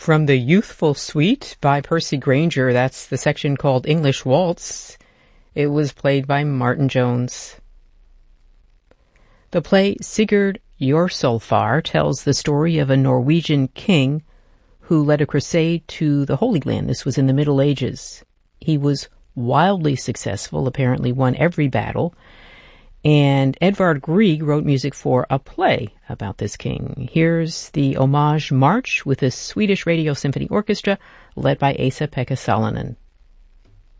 From the Youthful Suite by Percy Grainger, that's the section called English Waltz. It was played by Martin Jones. The play Sigurd Jorsalfar tells the story of a Norwegian king who led a crusade to the Holy Land. This was in the Middle Ages. He was wildly successful, apparently won every battle, and Edvard Grieg wrote music for a play about this king. Here's the Homage March with the Swedish Radio Symphony Orchestra, led by Esa-Pekka Salonen.